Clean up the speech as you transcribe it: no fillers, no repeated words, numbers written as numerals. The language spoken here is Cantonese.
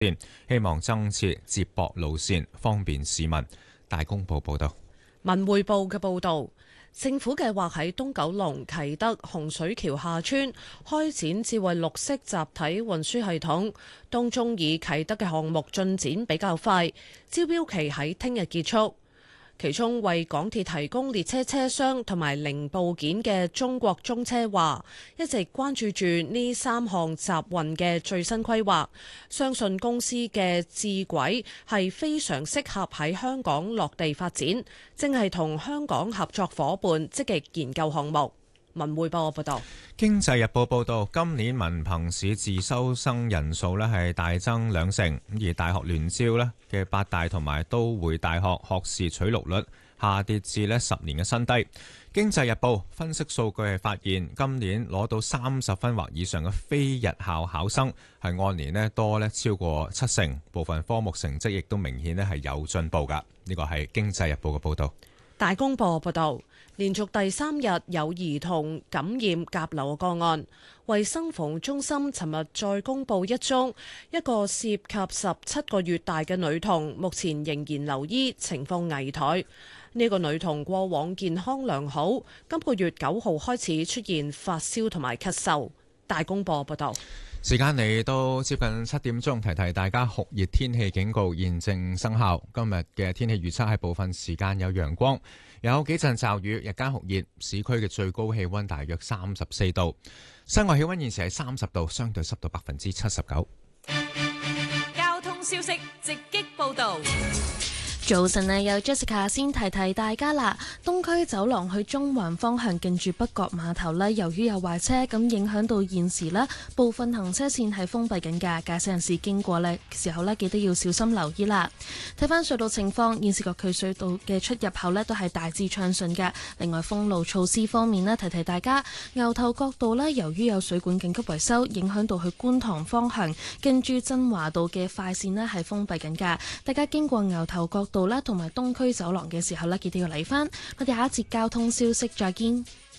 線，希望增設接駁路線，方便市民。大公報報道。 文匯報嘅報導，政府計劃喺東九龍啟德洪水橋下村開展智慧綠色集體運輸系統，當中以啟德嘅項目進展比較快，招標期喺聽日結束。其中為港鐵提供列車車廂同埋零部件嘅中國中車話，一直關注住呢3項集運嘅最新規劃，相信公司嘅智軌係非常適合喺香港落地發展，正係同香港合作伙伴積極研究項目。文匯報報道。 經濟日報報道，今年文憑試自修生人數係大增2成，而大學聯招嘅八大同埋都會大學學士取錄率下跌至10年嘅新低。經濟日報分析數據係發現，今年攞到30分或以上嘅非日校考生係按年多超過7成，部分科目成績亦都明顯係有進步㗎。呢個係經濟日報嘅報導。 大公報報道，連續第3日有兒童感染甲流個案，衛生防護中心尋日再公布一宗，一個涉及17個月大嘅女童，目前仍然留醫，情況危殆。呢個女童過往健康良好，今個月9號開始出現發燒同埋咳嗽。大公報報道。 時間嚟到接近7點鐘，提提大家酷熱天氣警告現正生效。今日嘅天氣預測係部分時間有陽光，有幾陣驟雨，日間酷熱，市區嘅最高氣溫大約34度，室外氣溫現時係30度，相對濕度79%。 交通消息直擊報道。 早晨啊，有 Jessica 先提提大家啦。東區走廊去中環方向近住北角碼頭呢，由於有壞車，咁影響到現時呢部分行車線係封閉緊㗎，駕駛人士經過呢時候呢，記得要小心留意啦。睇翻隧道情況，現時各區隧道嘅出入口呢都係大致暢順嘅。另外封路措施方面呢，提提大家，牛頭角道呢，由於有水管緊急維修，影響到去觀塘方向近住振華道嘅快線呢係封閉緊㗎，大家經過牛頭角道同埋東區走廊嘅時候呢，記得要嚟返。我哋下一節交通消息再見。